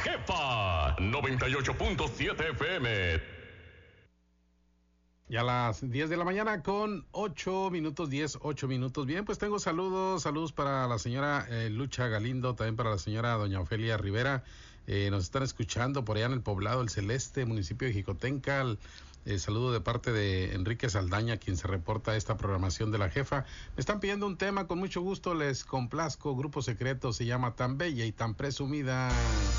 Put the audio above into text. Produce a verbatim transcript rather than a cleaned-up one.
Jefa noventa y ocho punto siete F M. Ya a las diez de la mañana con ocho minutos, diez, ocho minutos. Bien, pues tengo saludos, saludos para la señora eh, Lucha Galindo, también para la señora doña Ofelia Rivera. Eh, nos están escuchando por allá en el poblado El Celeste, municipio de Jicotenca. El, el saludo de parte de Enrique Saldaña, quien se reporta a esta programación de la jefa. Me están pidiendo un tema, con mucho gusto les complazco. Grupo Secreto se llama Tan Bella y Tan Presumida.